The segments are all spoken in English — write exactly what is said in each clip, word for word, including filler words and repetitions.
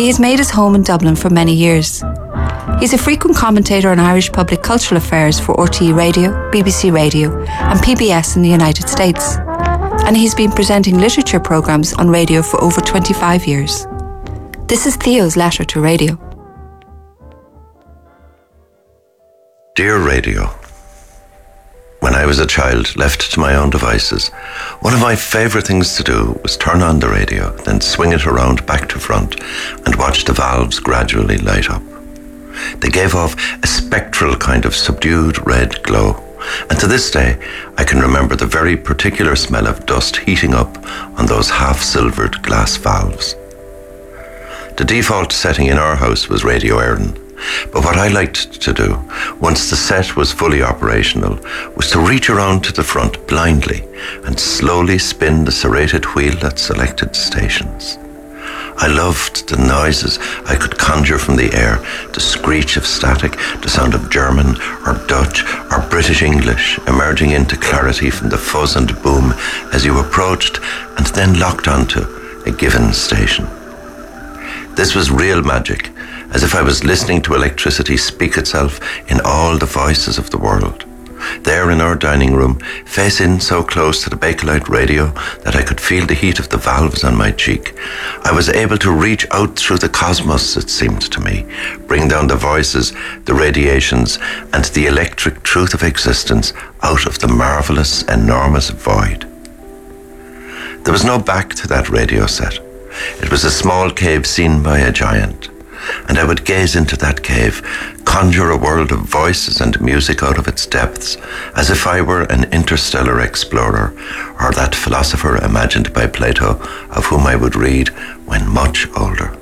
He has made his home in Dublin for many years. He's a frequent commentator on Irish public cultural affairs for R T E Radio, B B C Radio and P B S in the United States. And he's been presenting literature programmes on radio for over twenty-five years. This is Theo's letter to radio. Dear Radio, when I was a child left to my own devices, one of my favourite things to do was turn on the radio, then swing it around back to front and watch the valves gradually light up. They gave off a spectral kind of subdued red glow, and to this day I can remember the very particular smell of dust heating up on those half-silvered glass valves. The default setting in our house was Radio Éireann, but what I liked to do, once the set was fully operational, was to reach around to the front blindly and slowly spin the serrated wheel at selected stations. I loved the noises I could conjure from the air, the screech of static, the sound of German or Dutch or British English emerging into clarity from the fuzz and boom as you approached and then locked onto a given station. This was real magic, as if I was listening to electricity speak itself in all the voices of the world. There in our dining room, face in so close to the Bakelite radio that I could feel the heat of the valves on my cheek, I was able to reach out through the cosmos, it seemed to me, bring down the voices, the radiations, and the electric truth of existence out of the marvellous, enormous void. There was no back to that radio set. It was a small cave seen by a giant, and I would gaze into that cave, conjure a world of voices and music out of its depths, as if I were an interstellar explorer, or that philosopher imagined by Plato, of whom I would read when much older.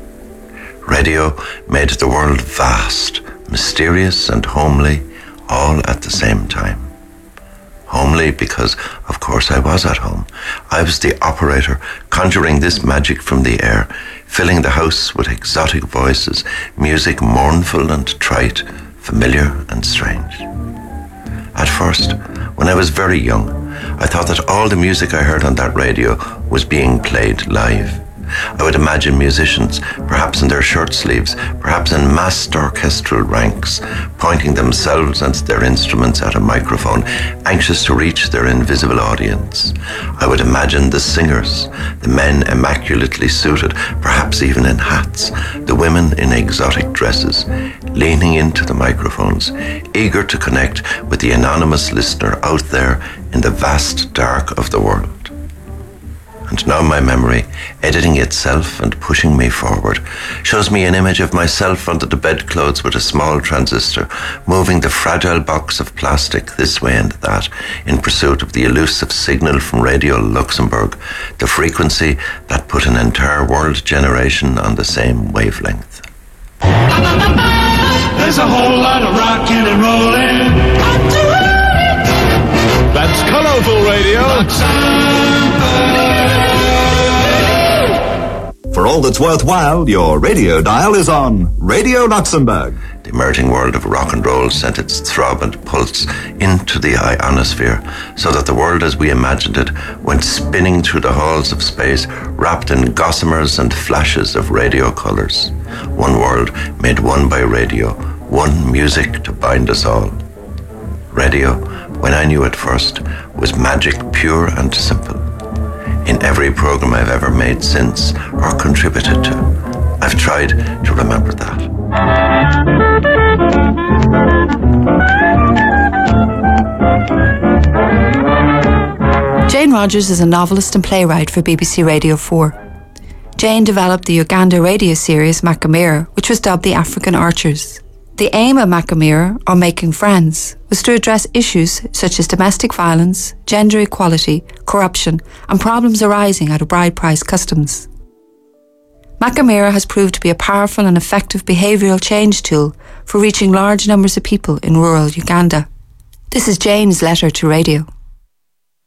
Radio made the world vast, mysterious and homely, all at the same time. Homely because, of course, I was at home. I was the operator, conjuring this magic from the air, filling the house with exotic voices, music mournful and trite, familiar and strange. At first, when I was very young, I thought that all the music I heard on that radio was being played live. I would imagine musicians, perhaps in their shirt sleeves, perhaps in massed orchestral ranks, pointing themselves and their instruments at a microphone, anxious to reach their invisible audience. I would imagine the singers, the men immaculately suited, perhaps even in hats, the women in exotic dresses, leaning into the microphones, eager to connect with the anonymous listener out there in the vast dark of the world. And now my memory, editing itself and pushing me forward, shows me an image of myself under the bedclothes with a small transistor, moving the fragile box of plastic this way and that, in pursuit of the elusive signal from Radio Luxembourg, the frequency that put an entire world generation on the same wavelength. There's a whole lot of rocking and rolling. That's colourful radio. For all that's worthwhile, your radio dial is on Radio Luxembourg. The emerging world of rock and roll sent its throb and pulse into the ionosphere, so that the world as we imagined it went spinning through the halls of space, wrapped in gossamers and flashes of radio colours. One world made one by radio, one music to bind us all. Radio, when I knew it first, was magic pure and simple. In every programme I've ever made since or contributed to, I've tried to remember that. Jane Rogers is a novelist and playwright for B B C Radio four. Jane developed the Uganda radio series Makamira, which was dubbed the African Archers. The aim of Makamira, or Making Friends, was to address issues such as domestic violence, gender equality, corruption, and problems arising out of bride price customs. Makamira has proved to be a powerful and effective behavioural change tool for reaching large numbers of people in rural Uganda. This is Jane's letter to radio.